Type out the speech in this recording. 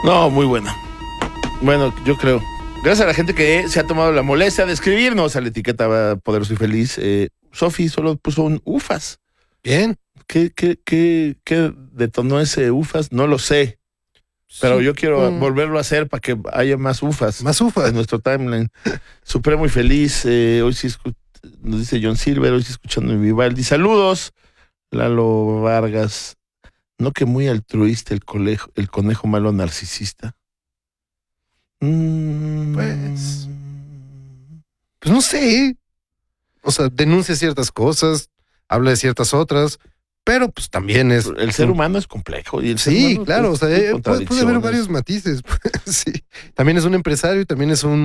No, muy buena. Bueno, yo creo. Gracias a la gente que se ha tomado la molestia de escribirnos a la etiqueta Poderoso y Feliz. Sofi solo puso un ufas. Bien. ¿Qué detonó ese ufas? No lo sé. Pero yo quiero volverlo a hacer para que haya más ufas. Más ufas. En nuestro timeline. Supremo y feliz. Hoy sí nos dice John Silver, hoy sí escuchando en Vivaldi. Saludos, Lalo Vargas. No que muy altruista el conejo malo narcisista. Pues no sé. O sea, denuncia ciertas cosas, habla de ciertas otras, pero pues también es... El ser humano es complejo. Y el ser sí, humano claro, o sea, puede haber contradicciones. varios matices. Sí. También es un empresario y también es un